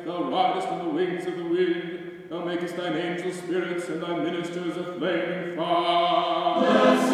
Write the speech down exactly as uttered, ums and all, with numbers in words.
thou ridest on the wings of the wind, thou makest thine angel spirits and thy ministers a flaming fire.